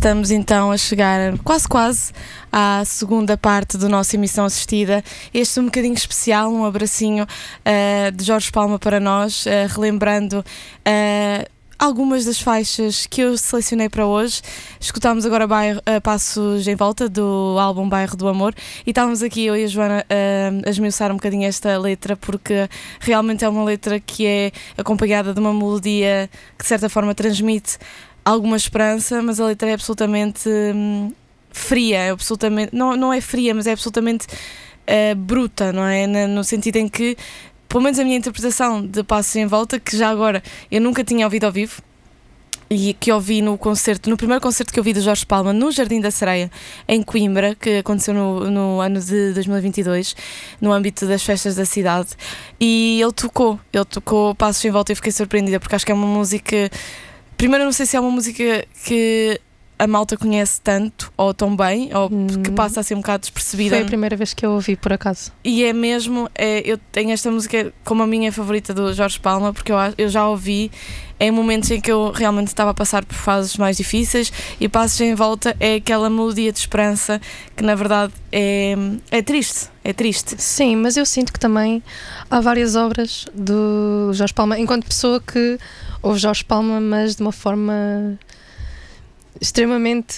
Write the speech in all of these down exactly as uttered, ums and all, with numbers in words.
Estamos então a chegar quase quase à segunda parte do nosso Emissão Assistida. Este é um bocadinho especial, um abracinho uh, de Jorge Palma para nós, uh, relembrando uh, algumas das faixas que eu selecionei para hoje. Escutámos agora Bairro, uh, Passos em Volta, do álbum Bairro do Amor, e estávamos aqui, eu e a Joana, uh, a esmiuçar um bocadinho esta letra, porque realmente é uma letra que é acompanhada de uma melodia que de certa forma transmite alguma esperança, mas a letra é absolutamente hum, fria, é absolutamente, não, não é fria, mas é absolutamente uh, bruta, não é? No, no sentido em que, pelo menos a minha interpretação de Passos em Volta, que já agora eu nunca tinha ouvido ao vivo, e que ouvi no concerto, no primeiro concerto que eu vi do Jorge Palma no Jardim da Sereia, em Coimbra, que aconteceu no, no ano de dois mil e vinte e dois, no âmbito das festas da cidade, e ele tocou, ele tocou Passos em Volta e eu fiquei surpreendida, porque acho que é uma música... Primeiro, eu não sei se é uma música que a malta conhece tanto, ou tão bem, ou que passa a ser um bocado despercebida. Foi a primeira vez que eu ouvi, por acaso. E é mesmo, é, eu tenho esta música como a minha favorita do Jorge Palma, porque eu, eu já ouvi em momentos em que eu realmente estava a passar por fases mais difíceis, e Passos em Volta é aquela melodia de esperança que na verdade é, é triste, é triste. Sim, mas eu sinto que também há várias obras do Jorge Palma, enquanto pessoa que ouve Jorge Palma, mas de uma forma extremamente...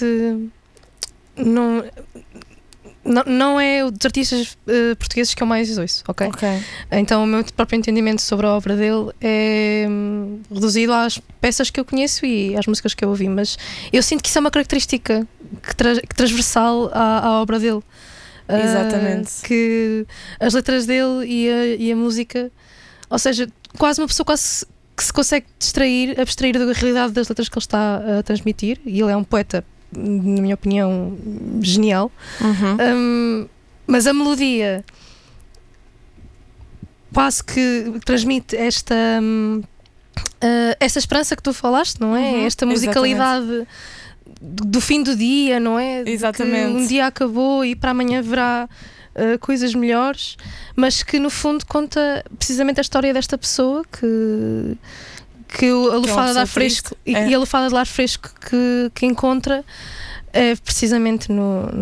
Não, não, não é dos artistas uh, portugueses que eu mais ouço, ok? Ok. Então o meu próprio entendimento sobre a obra dele é hum, reduzido às peças que eu conheço e às músicas que eu ouvi, mas eu sinto que isso é uma característica que tra- que transversal à, à obra dele. Exatamente. Uh, que as letras dele e a, e a música, ou seja, quase uma pessoa quase que se consegue distrair, abstrair da realidade das letras que ele está a transmitir, e ele é um poeta, na minha opinião, genial. Uhum. Um, mas a melodia quase que transmite esta um, uh, esta esperança que tu falaste, não é? Uhum. Esta musicalidade do, do fim do dia, não é? Exatamente. Que um dia acabou e para amanhã haverá uh, coisas melhores, mas que no fundo conta precisamente a história desta pessoa que que a lufada de ar fresco e, é. e a lufada de ar fresco que, que encontra é precisamente no,